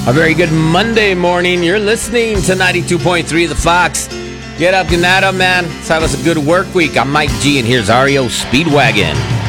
A very good Monday morning. You're listening to 92.3 The Fox. Get up, get that up, man. Let's have us a good work week. I'm Mike G, and here's REO Speedwagon.